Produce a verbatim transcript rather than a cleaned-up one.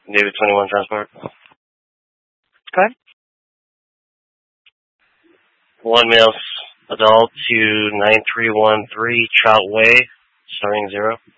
David twenty-one Transport. Go ahead. One male adult to nine three one three Trout Way, starting zero.